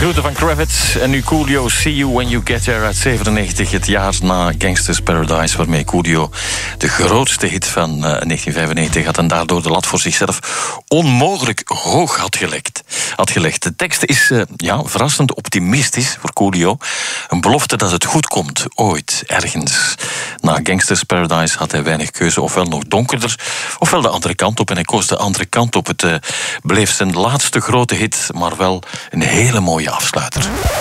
groeten van Kravitz en nu Coolio, See You When You Get There uit 97, het jaar na Gangsta's Paradise, waarmee Coolio de grootste hit van 1995 had en daardoor de lat voor zichzelf onmogelijk hoog had gelegd. De tekst is verrassend optimistisch voor Coolio. Een belofte dat het goed komt, ooit, ergens. Na Gangsta's Paradise had hij weinig keuze, ofwel nog donkerder, ofwel de andere kant op. En hij koos de andere kant op. Het bleef zijn laatste grote hit, maar wel een hele mooie afsluiter.